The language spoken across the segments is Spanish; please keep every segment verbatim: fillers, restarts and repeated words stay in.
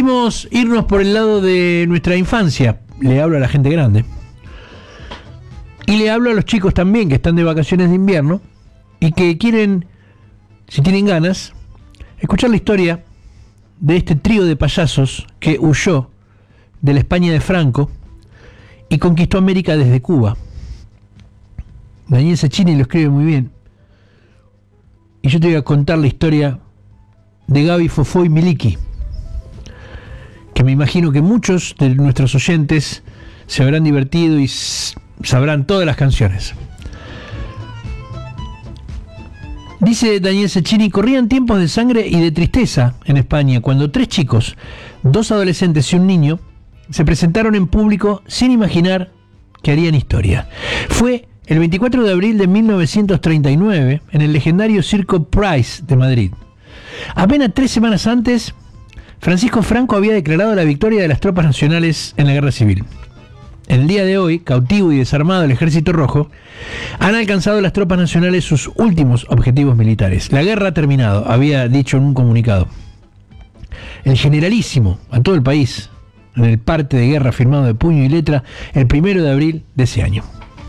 Elegimos irnos por el lado de nuestra infancia. Le hablo a la gente grande. Y le hablo a los chicos también que están de vacaciones de invierno y que quieren, si tienen ganas, escuchar la historia de este trío de payasos que huyó de la España de Franco y conquistó América desde Cuba. Daniel Sacchini lo escribe muy bien. Y yo te voy a contar la historia de Gaby, Fofó y Miliki, que me imagino que muchos de nuestros oyentes se habrán divertido y sabrán todas las canciones. Dice Daniel Sacchini: corrían tiempos de sangre y de tristeza en España cuando tres chicos, dos adolescentes y un niño, se presentaron en público sin imaginar que harían historia. Fue el veinticuatro de abril de mil novecientos treinta y nueve en el legendario Circo Price de Madrid. Apenas tres semanas antes, Francisco Franco había declarado la victoria de las tropas nacionales en la guerra civil. En el día de hoy, cautivo y desarmado el Ejército Rojo, han alcanzado las tropas nacionales sus últimos objetivos militares. La guerra ha terminado, había dicho en un comunicado el generalísimo a todo el país en el parte de guerra firmado de puño y letra el primero de abril de ese año.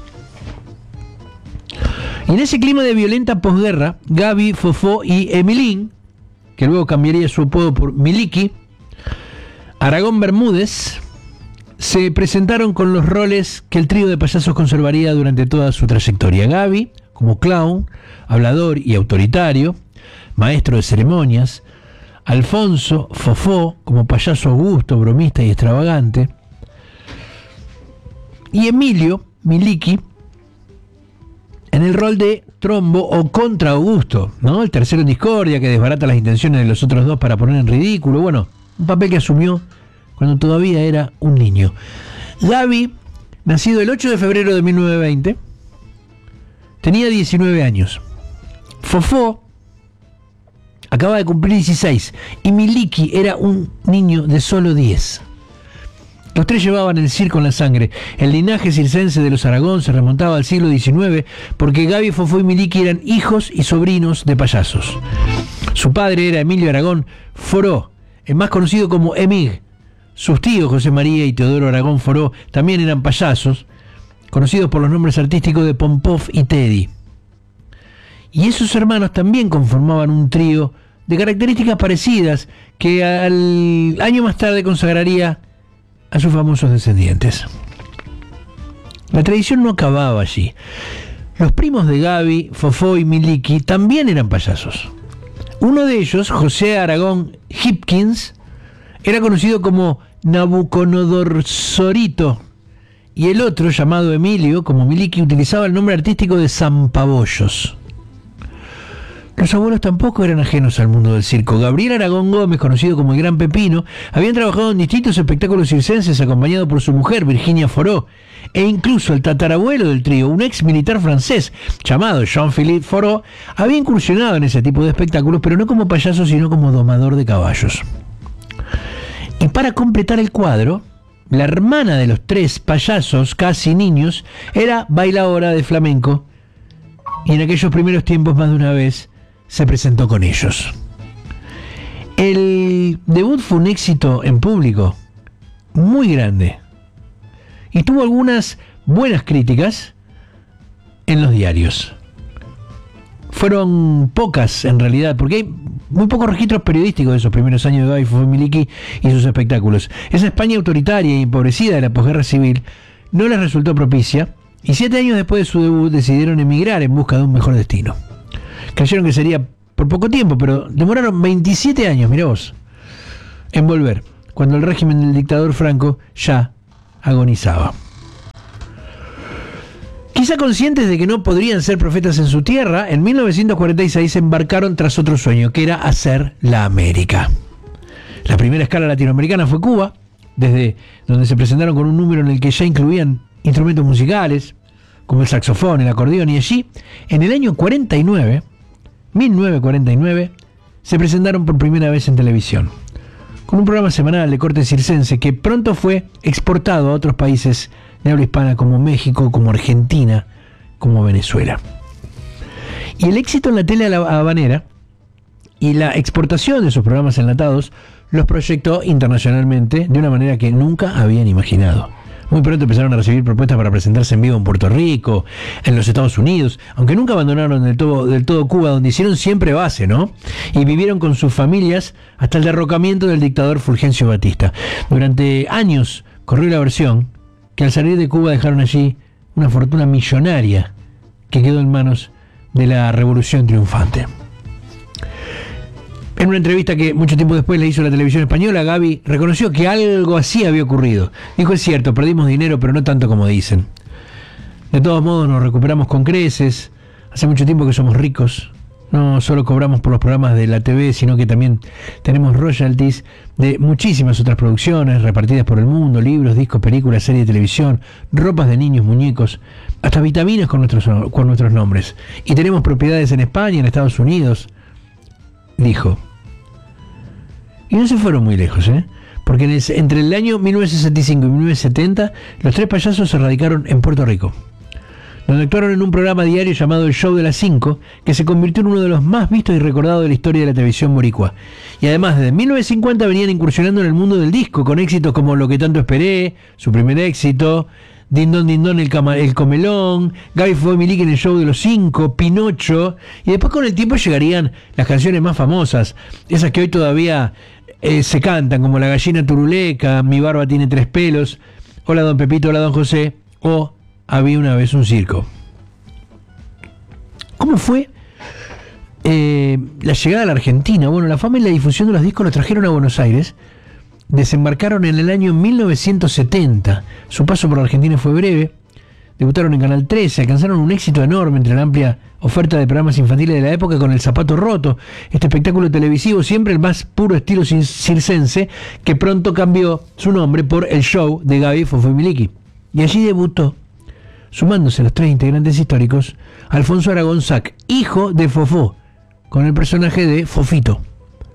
Y en ese clima de violenta posguerra, Gaby, Fofó y Emilín, que luego cambiaría su apodo por Miliki, Aragón Bermúdez, se presentaron con los roles que el trío de payasos conservaría durante toda su trayectoria. Gaby, como clown, hablador y autoritario, maestro de ceremonias. Alfonso, Fofó, como payaso augusto, bromista y extravagante. Y Emilio, Miliki, en el rol de Trombo o contra Augusto, ¿no? El tercero en discordia que desbarata las intenciones de los otros dos para poner en ridículo. Bueno, un papel que asumió cuando todavía era un niño. Gaby, nacido el ocho de febrero de mil novecientos veinte, tenía diecinueve años. Fofó acaba de cumplir dieciséis y Miliki era un niño de solo diez. Los tres llevaban el circo en la sangre. El linaje circense de los Aragón se remontaba al siglo diecinueve porque Gaby, Fofó y Miliki eran hijos y sobrinos de payasos. Su padre era Emilio Aragón Foró, el más conocido como Emig. Sus tíos José María y Teodoro Aragón Foró también eran payasos, conocidos por los nombres artísticos de Pompov y Teddy. Y esos hermanos también conformaban un trío de características parecidas que al año más tarde consagraría a sus famosos descendientes. La tradición no acababa allí. Los primos de Gaby, Fofó y Miliki también eran payasos. Uno de ellos, José Aragón Hipkins, era conocido como Nabucodonosorito, y el otro, llamado Emilio, como Miliki, utilizaba el nombre artístico de Zampabollos. Los abuelos tampoco eran ajenos al mundo del circo. Gabriel Aragón Gómez, conocido como el Gran Pepino, habían trabajado en distintos espectáculos circenses acompañado por su mujer, Virginia Foró, e incluso el tatarabuelo del trío, un ex militar francés llamado Jean-Philippe Foró, había incursionado en ese tipo de espectáculos, pero no como payaso, sino como domador de caballos. Y para completar el cuadro, la hermana de los tres payasos, casi niños, era bailadora de flamenco, y en aquellos primeros tiempos más de una vez se presentó con ellos. El debut fue un éxito en público muy grande y tuvo algunas buenas críticas en los diarios. Fueron pocas en realidad, porque hay muy pocos registros periodísticos de esos primeros años de Gaby, Fofó y Miliki y sus espectáculos. Esa España autoritaria e empobrecida de la posguerra civil no les resultó propicia, y siete años después de su debut decidieron emigrar en busca de un mejor destino. Creyeron que sería por poco tiempo, pero demoraron veintisiete años, mirá vos, en volver, cuando el régimen del dictador Franco ya agonizaba. Quizá conscientes de que no podrían ser profetas en su tierra, en mil novecientos cuarenta y seis se embarcaron tras otro sueño, que era hacer la América. La primera escala latinoamericana fue Cuba, desde donde se presentaron con un número en el que ya incluían instrumentos musicales, como el saxofón, el acordeón, y allí, en el año cuarenta y nueve, mil novecientos cuarenta y nueve, se presentaron por primera vez en televisión, con un programa semanal de corte circense que pronto fue exportado a otros países de habla hispana como México, como Argentina, como Venezuela. Y el éxito en la tele habanera y la exportación de sus programas enlatados los proyectó internacionalmente de una manera que nunca habían imaginado. Muy pronto empezaron a recibir propuestas para presentarse en vivo en Puerto Rico, en los Estados Unidos, aunque nunca abandonaron del todo, del todo Cuba, donde hicieron siempre base, ¿no? Y vivieron con sus familias hasta el derrocamiento del dictador Fulgencio Batista. Durante años corrió la versión que al salir de Cuba dejaron allí una fortuna millonaria que quedó en manos de la revolución triunfante. En una entrevista que mucho tiempo después le hizo la televisión española, Gaby reconoció que algo así había ocurrido. Dijo: es cierto, perdimos dinero, pero no tanto como dicen. De todos modos, nos recuperamos con creces. Hace mucho tiempo que somos ricos. No solo cobramos por los programas de la T V, sino que también tenemos royalties de muchísimas otras producciones repartidas por el mundo: libros, discos, películas, series de televisión, ropas de niños, muñecos, hasta vitaminas con nuestros, con nuestros nombres. Y tenemos propiedades en España, en Estados Unidos, dijo. Y no se fueron muy lejos, ¿eh? Porque en el, entre el año mil novecientos sesenta y cinco y mil novecientos setenta, los tres payasos se radicaron en Puerto Rico, donde actuaron en un programa diario llamado El Show de las Cinco, que se convirtió en uno de los más vistos y recordados de la historia de la televisión boricua. Y además, desde mil novecientos cincuenta venían incursionando en el mundo del disco, con éxitos como Lo que tanto esperé, su primer éxito, Din Don Din Don, el, cama, el Comelón, Gaby Fofó y Miliki en El Show de los Cinco, Pinocho, y después con el tiempo llegarían las canciones más famosas, esas que hoy todavía eh, se cantan, como La Gallina Turuleca, Mi Barba Tiene Tres Pelos, Hola Don Pepito, Hola Don José, o Había una vez un circo. ¿Cómo fue eh, la llegada a la Argentina? Bueno, la fama y la difusión de los discos los trajeron a Buenos Aires. Desembarcaron en el año mil novecientos setenta. Su paso por la Argentina fue breve. Debutaron en Canal trece, alcanzaron un éxito enorme entre la amplia oferta de programas infantiles de la época con El Zapato Roto, este espectáculo televisivo, siempre el más puro estilo circense, que pronto cambió su nombre por El Show de Gaby, Fofó y Miliki. Y allí debutó, sumándose a los tres integrantes históricos, Alfonso Aragón Sac, hijo de Fofó, con el personaje de Fofito.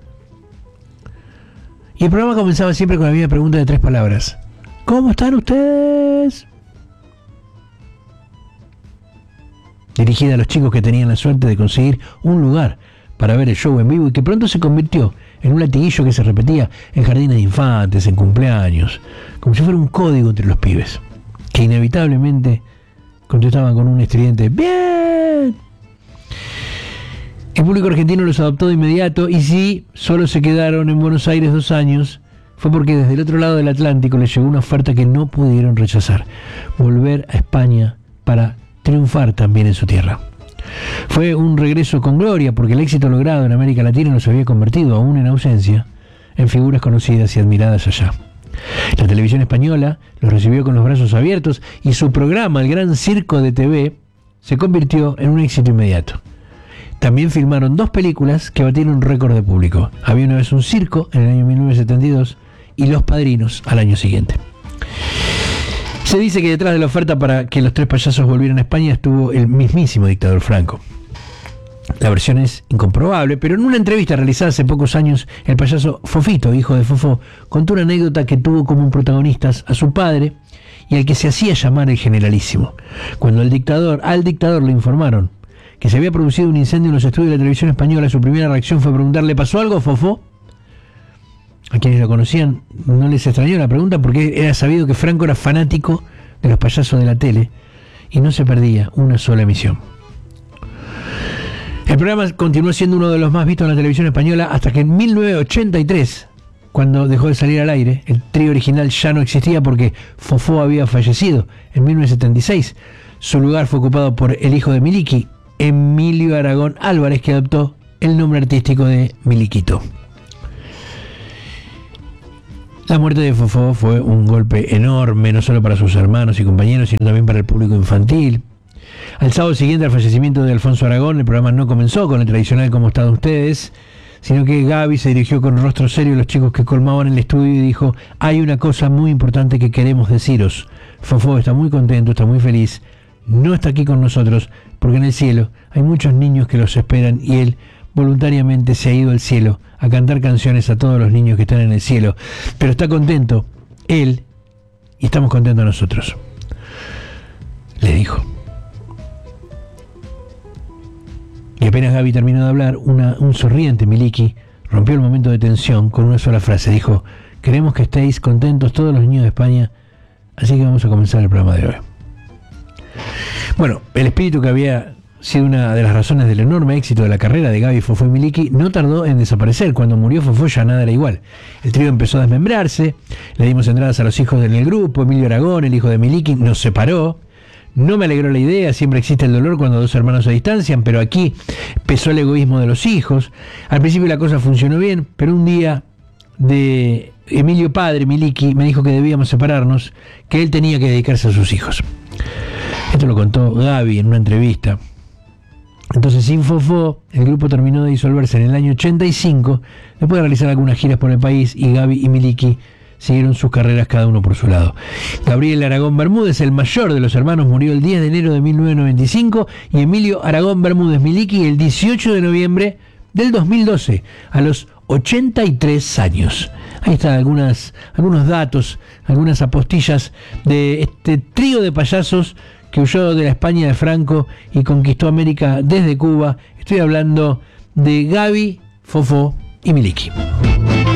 Y el programa comenzaba siempre con la misma pregunta de tres palabras: ¿cómo están ustedes? Dirigida a los chicos que tenían la suerte de conseguir un lugar para ver el show en vivo, y que pronto se convirtió en un latiguillo que se repetía en jardines de infantes, en cumpleaños, como si fuera un código entre los pibes, que inevitablemente contestaban con un estridente ¡bien! El público argentino los adoptó de inmediato, y si solo se quedaron en Buenos Aires dos años, fue porque desde el otro lado del Atlántico les llegó una oferta que no pudieron rechazar: volver a España para triunfar también en su tierra. Fue un regreso con gloria, porque el éxito logrado en América Latina los había convertido, aún en ausencia, en figuras conocidas y admiradas allá. La televisión española los recibió con los brazos abiertos, y su programa, El Gran Circo de T V, se convirtió en un éxito inmediato. También filmaron dos películas que batieron récord de público: Había una vez un circo, en el año mil novecientos setenta y dos, y Los Padrinos, al año siguiente. Se dice que detrás de la oferta para que los tres payasos volvieran a España estuvo el mismísimo dictador Franco. La versión es incomprobable, pero en una entrevista realizada hace pocos años, el payaso Fofito, hijo de Fofó, contó una anécdota que tuvo como protagonistas a su padre y al que se hacía llamar el Generalísimo. Cuando el dictador, al dictador le informaron que se había producido un incendio en los estudios de la televisión española, su primera reacción fue preguntarle: ¿pasó algo, Fofó? A quienes lo conocían no les extrañó la pregunta, porque era sabido que Franco era fanático de los payasos de la tele y no se perdía una sola emisión. El programa continuó siendo uno de los más vistos en la televisión española hasta que en mil novecientos ochenta y tres, cuando dejó de salir al aire, el trío original ya no existía porque Fofó había fallecido en mil novecientos setenta y seis. Su lugar fue ocupado por el hijo de Miliki, Emilio Aragón Álvarez, que adoptó el nombre artístico de Miliquito. La muerte de Fofó fue un golpe enorme, no solo para sus hermanos y compañeros, sino también para el público infantil. Al sábado siguiente al fallecimiento de Alfonso Aragón, el programa no comenzó con el tradicional ¿cómo están ustedes?, sino que Gaby se dirigió con rostro serio a los chicos que colmaban el estudio y dijo: hay una cosa muy importante que queremos deciros. Fofó está muy contento, está muy feliz, no está aquí con nosotros porque en el cielo hay muchos niños que los esperan, y él voluntariamente se ha ido al cielo a cantar canciones a todos los niños que están en el cielo, pero está contento él y estamos contentos nosotros, le dijo. Y apenas Gaby terminó de hablar, una, un sonriente Miliki rompió el momento de tensión con una sola frase. Dijo: queremos que estéis contentos todos los niños de España, así que vamos a comenzar el programa de hoy. Bueno, el espíritu que había sido una de las razones del enorme éxito de la carrera de Gaby, Fofó y Miliki no tardó en desaparecer. Cuando murió Fofó ya nada era igual. El trío empezó a desmembrarse, le dimos entradas a los hijos en el grupo. Emilio Aragón, el hijo de Miliki, nos separó. No me alegró la idea, siempre existe el dolor cuando dos hermanos se distancian, pero aquí pesó el egoísmo de los hijos. Al principio la cosa funcionó bien, pero un día de Emilio padre, Miliki, me dijo que debíamos separarnos, que él tenía que dedicarse a sus hijos. Esto lo contó Gaby en una entrevista. Entonces, sin Fofó, el grupo terminó de disolverse en el año ochenta y cinco, después de realizar algunas giras por el país, y Gaby y Miliki siguieron sus carreras cada uno por su lado. Gabriel Aragón Bermúdez, el mayor de los hermanos, murió el diez de enero de mil novecientos noventa y cinco, y Emilio Aragón Bermúdez Miliki el dieciocho de noviembre del dos mil doce, a los ochenta y tres años. Ahí están algunas, algunos datos, algunas apostillas de este trío de payasos que huyó de la España de Franco y conquistó América desde Cuba. Estoy hablando de Gaby, Fofó y Miliki.